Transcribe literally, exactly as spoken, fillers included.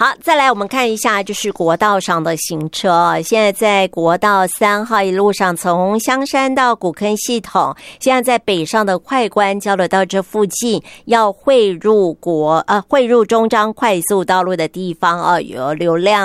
好，再来我们看一下就是国道上的行车，现在在国道三号一路上从香山到古坑系统，现在在北上的快关交流道这附近要汇入国呃汇入中彰快速道路的地方啊，有流量